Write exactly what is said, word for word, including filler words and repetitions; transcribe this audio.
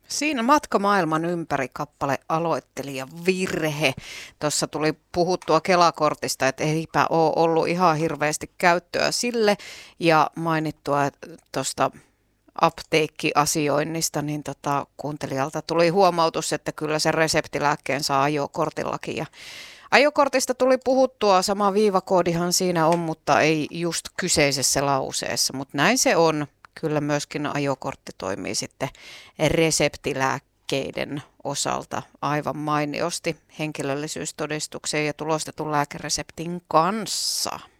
Siinä Matka maailman ympäri kappale aloittelija virhe. Tuossa tuli puhuttua Kela-kortista, että eipä ole ollut ihan hirveästi käyttöä sille ja mainittua tuosta apteekkiasioinnista, niin tota, kuuntelijalta tuli huomautus, että kyllä se reseptilääkkeen saa ajokortillakin. Ja ajokortista tuli puhuttua, sama viivakoodihan siinä on, mutta ei just kyseisessä lauseessa, mutta näin se on. Kyllä myöskin ajokortti toimii sitten reseptilääkkeiden osalta aivan mainiosti henkilöllisyystodistuksen ja tulostetun lääkereseptin kanssa.